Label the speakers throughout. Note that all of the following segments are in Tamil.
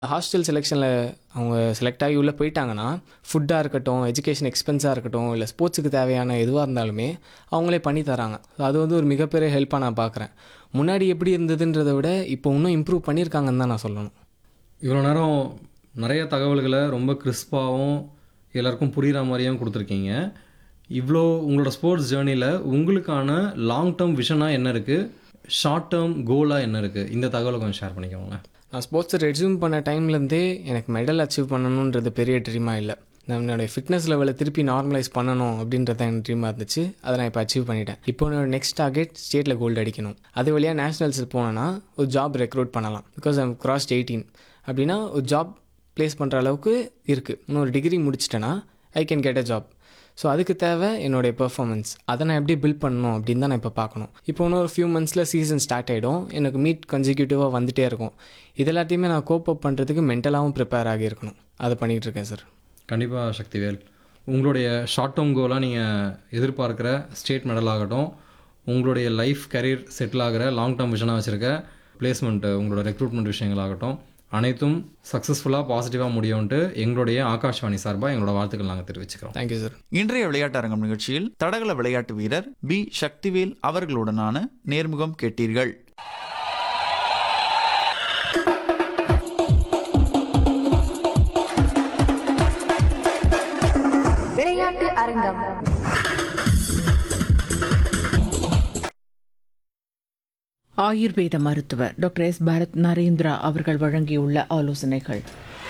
Speaker 1: ஹாஸ்டல் செலெக்ஷனில் அவங்க செலக்ட் ஆகி உள்ளே போயிட்டாங்கன்னா, ஃபுட்டாக இருக்கட்டும், எஜுகேஷன் எக்ஸ்பென்ஸாக இருக்கட்டும், இல்லை ஸ்போர்ட்ஸுக்கு தேவையான எதுவாக இருந்தாலுமே அவங்களே பண்ணி தராங்க. அது வந்து ஒரு மிகப்பெரிய ஹெல்ப்பாக நான் பார்க்குறேன். முன்னாடி எப்படி இருந்ததுன்றதை விட இப்போ இன்னும் இம்ப்ரூவ் பண்ணியிருக்காங்கன்னு தான் நான் சொல்லணும்.
Speaker 2: இவ்வளோ நேரம் நிறைய தகவல்களை ரொம்ப கிறிஸ்பாகவும் எல்லாருக்கும் புரிகிற மாதிரியும் கொடுத்துருக்கீங்க. இவ்வளோ உங்களோட ஸ்போர்ட்ஸ் ஜேர்னியில் உங்களுக்கான லாங் டேர்ம் விஷனாக என்ன இருக்குது, ஷார்ட் டேர்ம் கோலாக என்ன இருக்குது, இந்த தகவலை கொஞ்சம் ஷேர் பண்ணிக்கோங்க.
Speaker 1: நான் ஸ்போர்ட்ஸை ரெஸ்யூம் பண்ண டைம்லேருந்தே எனக்கு மெடல் அச்சீவ் பண்ணணுன்றது பெரிய ட்ரீமாக இல்லை. என்னுடைய ஃபிட்னஸ் லெவலை திருப்பி நார்மலைஸ் பண்ணணும் அப்படின்றத எனக்கு ட்ரீமாக இருந்துச்சு. அதை நான் இப்போ அச்சீவ் பண்ணிட்டேன். இப்போ என்னோட நெக்ஸ்ட் டார்கெட் ஸ்டேட்டில் கோல்டு அடிக்கணும். அது வழியாக நேஷ்னல்ஸ் போனேன்னா ஒரு ஜாப் ரெக்ரூட் பண்ணலாம். பிகாஸ் ஐம் கிராஸ்ட் 18 அப்படின்னா ஒரு ஜாப் ப்ளேஸ் பண்ணுற அளவுக்கு இருக்குது. இன்னொரு degree முடிச்சிட்டேன்னா I can get a job. So அதுக்கு தேவை என்னுடைய பெர்ஃபார்மன்ஸ். அதை நான் எப்படி பில்ட் பண்ணணும் அப்படின்னு தான் நான் இப்போ பார்க்கணும். இப்போ இன்னொரு ஃபியூ மந்த்ஸில் சீசன் ஸ்டார்ட் ஆகிடும். எனக்கு மீட் கன்சிக்யூட்டிவாக வந்துகிட்டே இருக்கும். இது எல்லாத்தையுமே நான் கோப் அப் பண்ணுறதுக்கு மென்டலாகவும் ப்ரிப்பேர் ஆகியிருக்கணும். அதை பண்ணிகிட்டு இருக்கேன் சார்.
Speaker 2: கண்டிப்பாக சக்திவேல், உங்களுடைய ஷார்ட் டேர்ம் கோலாக நீங்கள் எதிர்பார்க்குற ஸ்டேட் மெடல் ஆகட்டும், உங்களுடைய லைஃப் கரியர் செட்டில் ஆகிற லாங் டேர்ம் விஷனாக வச்சுருக்க பிளேஸ்மெண்ட்டு, உங்களோட ரெக்ரூட்மெண்ட் விஷயங்களாகட்டும், அனைத்தும் சக்ஸஸ்ஃபுல்லாக பாசிட்டிவாக முடியும்ன்ட்டு எங்களுடைய ஆகாஷ்வாணி சார்பாக எங்களோட வாழ்த்துக்கள் நாங்கள் தெரிவிச்சுக்கிறோம்.
Speaker 1: Thank you sir.
Speaker 3: இன்றைய விளையாட்டு அரங்கம் நிகழ்ச்சியில் தடகள விளையாட்டு வீரர் பி சக்திவேல் அவர்களுடனான நேர்முகம் கேட்டீர்கள்.
Speaker 4: விளையாட்டு அரங்கம்.
Speaker 5: ஆயுர்வேத மருத்துவர் டாக்டர் எஸ் பாரத் நரேந்திரா அவர்கள் வழங்கியுள்ள ஆலோசனைகள்.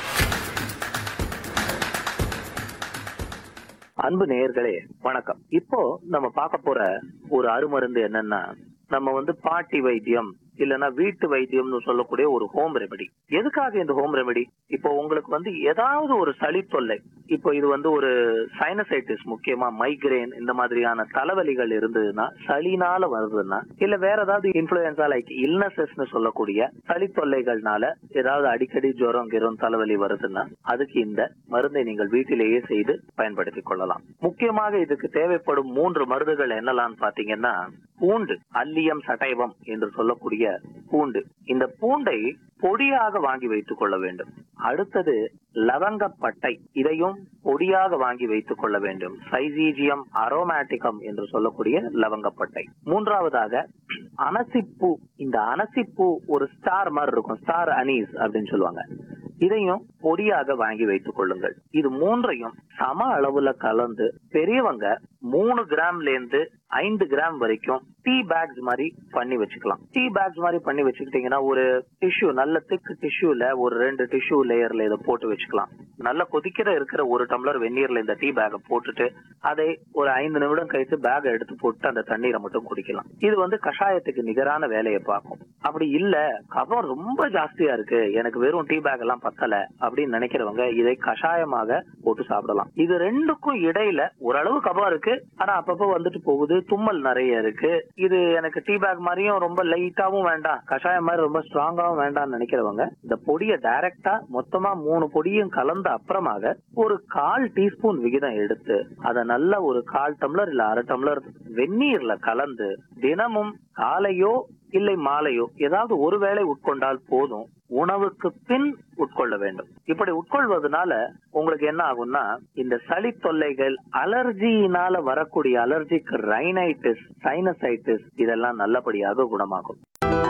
Speaker 6: அன்பு நேயர்களே வணக்கம். இப்போ நம்ம பார்க்க போற ஒரு அருமருந்து என்னன்னா, நம்ம பாட்டி வைத்தியம் இல்லைன்னா வீட்டு வைத்தியம்னு சொல்லக்கூடிய ஒரு ஹோம் ரெமெடி. எதுக்காக இந்த ஹோம் ரெமெடி? இப்போ உங்களுக்கு ஏதாவது ஒரு சளி தொல்லை, இப்போ இது ஒரு சைனசைட்டிஸ், முக்கியமா மைக்ரேன், இந்த மாதிரியான தலைவலிகள் இருந்ததுன்னா, சளினால வருதுன்னா, இல்ல வேற ஏதாவது இன்ஃபுளுன்சா லைக் இல்னஸஸ்னு சொல்லக்கூடிய சளி தொல்லைகள்னால ஏதாவது அடிக்கடி ஜுரம் தலைவலி வருதுன்னா, அதுக்கு இந்த மருந்தை நீங்கள் வீட்டிலேயே செய்து பயன்படுத்திக் கொள்ளலாம். முக்கியமாக இதுக்கு தேவைப்படும் 3 மருந்துகள் என்னெல்லாம் பாத்தீங்கன்னா, பூண்டு, அல்லியம் சட்டைவம் என்று சொல்லக்கூடிய பூண்டு. இந்த பூண்டை பொடியாக வாங்கி வைத்துக் கொள்ள வேண்டும். அடுத்தது லவங்கப்பட்டை, இதையும் பொடியாக வாங்கி வைத்துக் கொள்ள வேண்டும். சைசீஜியம் அரோமேட்டிகம் என்று சொல்லக்கூடிய லவங்கப்பட்டை. மூன்றாவதாக அனசிப்பூ. இந்த அனசிப்பூ ஒரு ஸ்டார் மாதிரி இருக்கும், ஸ்டார் அனீஸ் அப்படின்னு சொல்லுவாங்க. இதையும் பொடியாக வாங்கி வைத்துக் கொள்ளுங்கள். இது 3ஐயும் சம அளவுல கலந்து பெரியவங்க 3 கிராம்ல இருந்து 5 கிராம் வரைக்கும் டீ பேக்ஸ் மாதிரி பண்ணி வச்சுக்கலாம். டீ பேக்ஸ் மாதிரி பண்ணி வச்சுக்கிட்டீங்கன்னா, ஒரு டிஷ்யூ, நல்ல திக் டிஷ்யூல ஒரு 2 டிஷ்யூ லேயர்ல இதை போட்டு வச்சுக்கலாம். நல்ல இருக்கிற 1 டம்ளர் வெந்நீர்ல இந்த டீ பேக்கை போட்டுட்டு அதை ஒரு 5 நிமிடம் கழித்து பேக்கை எடுத்து போட்டு அந்த தண்ணீரை மட்டும் குடிக்கலாம். இது கஷாயத்துக்கு நிகரான வேலையை பார்க்கும். அப்படி இல்ல, கபம் ரொம்ப ஜாஸ்தியா இருக்கு, எனக்கு வெறும் டீ பேக் எல்லாம் பத்தல அப்படின்னு நினைக்கிறவங்க இதை கஷாயமாக போட்டு சாப்பிடலாம். இது 2க்கும் இடையில ஓரளவு கபம் இருக்கு, ஆனா அப்பப்போ போகுது, தும்மல் நிறைய இருக்கு, இது எனக்கு டீ பேக் மாதிரியும் ரொம்ப லைட்டாவும் வேண்டாம், கஷாயம் மாதிரி ரொம்ப ஸ்ட்ராங்காவும் வேண்டாம்னு நினைக்கிறவங்க இந்த பொடியை டைரக்டா மொத்தமா 3 பொடியும் கலந்த அப்புறமாக ஒரு 1/4 டீஸ்பூன் விகிதம் எடுத்து அதை நல்ல ஒரு 1/4 டம்ளர் இல்ல 1/2 டம்ளர் வெந்நீர்ல கலந்து தினமும் காலையோ இல்லை மாலையோ ஏதாவது ஒரு வேளை உட்கொண்டால் போதும். உணவுக்கு பின் உட்கொள்ள வேண்டும். இப்படி உட்கொள்வதனால உங்களுக்கு என்ன ஆகும்னா, இந்த சளி தொல்லைகள், அலர்ஜியினால வரக்கூடிய அலர்ஜிக் ரைனைட்டிஸ், சைனசைட்டிஸ் இதெல்லாம் நல்லபடியாக குணமாகும்.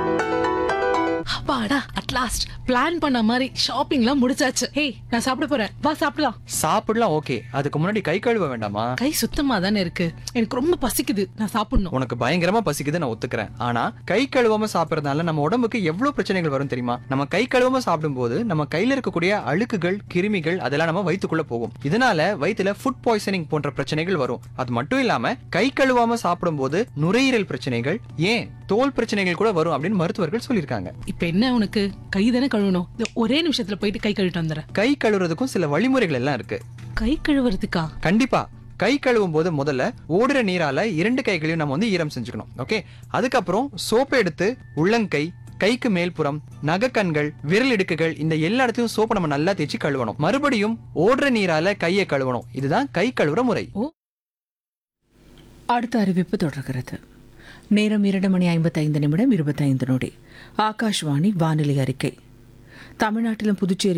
Speaker 7: அப்பாடா, அட் லாஸ்ட் பிளான் பண்ண மாதிரி ஷாப்பிங்லாம் முடிச்சாச்சு. ஹே, நான் சாப்பிட போறேன், வா சாப்பிடலாம்.
Speaker 8: சாப்பிடலாம், ஓகே. அதுக்கு முன்னாடி கை கழுவ வேண்டாமா?
Speaker 7: கை சுத்தமா தானே இருக்கு. எனக்கு ரொம்ப பசிக்குது, நான் சாப்பிடணும்.
Speaker 8: உனக்கு பயங்கரமா பசிக்குது, நான் ஒத்துக்கிறேன். ஆனா கை கழுவாம சாப்பிடறதுனால நம்ம உடம்புக்கு எவ்வளவு பிரச்சனைகள் வரும் தெரியுமா? நம்ம கை கழுவாம சாப்பிடும்போது நம்ம கையில இருக்கக்கூடிய அழுக்குகள், கிருமிகள் அதெல்லாம் நம்ம வயித்துக்குள்ள போகும். இதனால வயித்துல ஃபுட் பாய்சனிங் போன்ற பிரச்சனைகள் வரும். அது மட்டும் இல்லாம கை கழுவாம சாப்பிடும்போது நுரையீரல் பிரச்சனைகள், ஏன் தோல் பிரச்சனைகள் கூட வரும் அப்படின்னு மருத்துவர்கள் சொல்லியிருக்காங்க.
Speaker 7: இப்ப என்ன உனக்கு? கை தானே கழுவணும். ஒரே நிமிஷத்துல போயிட்டு கை கழுவிட்டு வந்துடுறேன்.
Speaker 8: கை கழுவுறதுக்கும் சில வழிமுறைகள் எல்லாம் இருக்கு.
Speaker 7: கை கழுவுறதுக்கா?
Speaker 8: கண்டிப்பா. கை கழுவும் போது முதல்ல ஓடுற நீரால 2 கைகளையும் நம்ம ஈரம் செஞ்சுக்கணும். ஓகே. அதுக்கப்புறம் சோப்பை எடுத்து உள்ளங்கை, கைக்கு மேல்புறம், நகக்கண்கள், விரல் இடுக்குகள், இந்த எல்லா இடத்தையும் சோப்பை நம்ம நல்லா தேய்ச்சி கழுவணும். மறுபடியும் ஓடுற நீரால கையை கழுவணும். இதுதான் கை கழுவுற முறை.
Speaker 5: அடுத்த அறிவிப்பு தொடர்கிறது. நேரம் 2:55 நிமிடம் 25 நொடி. ஆகாஷ்வாணி வானிலை அறிக்கை. தமிழ்நாட்டிலும் புதுச்சேரி